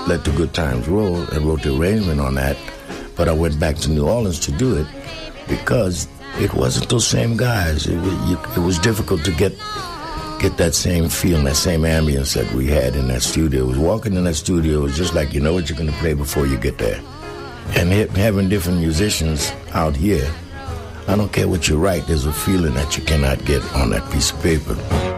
Let the Good Times Roll and wrote the arrangement on that. But I went back to New Orleans to do it because it wasn't those same guys. It was difficult to get that same feeling, that same ambience that we had in that studio. It was walking in that studio, it was just like you know what you're going to play before you get there. And having different musicians out here, I don't care what you write, there's a feeling that you cannot get on that piece of paper.